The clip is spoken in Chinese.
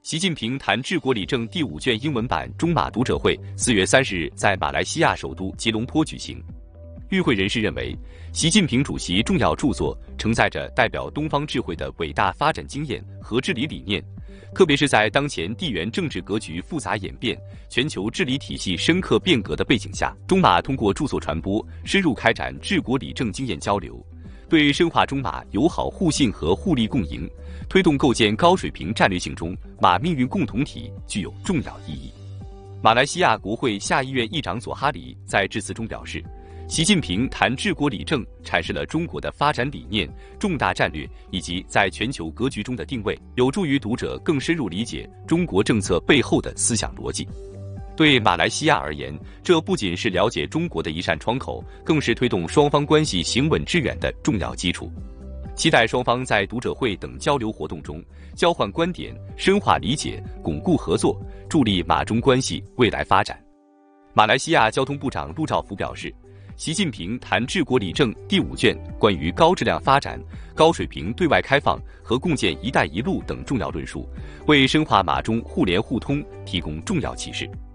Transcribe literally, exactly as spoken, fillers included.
习近平谈治国理政第五卷英文版中马读者会四月三十日在马来西亚首都吉隆坡举行。与会人士认为，习近平主席重要著作承载着代表东方智慧的伟大发展经验和治理理念，特别是在当前地缘政治格局复杂演变、全球治理体系深刻变革的背景下，中马通过著作传播，深入开展治国理政经验交流，对深化中马友好互信和互利共赢，推动构建高水平战略性中马命运共同体具有重要意义。马来西亚国会下议院议长佐哈里在致辞中表示，习近平谈治国理政阐释了中国的发展理念、重大战略以及在全球格局中的定位，有助于读者更深入理解中国政策背后的思想逻辑。对马来西亚而言，这不仅是了解中国的一扇窗口，更是推动双方关系行稳致远的重要基础。期待双方在读者会等交流活动中交换观点、深化理解、巩固合作，助力马中关系未来发展。马来西亚交通部长陆兆福表示，习近平谈治国理政第五卷关于高质量发展、高水平对外开放和共建“一带一路”等重要论述，为深化马中互联互通提供重要启示。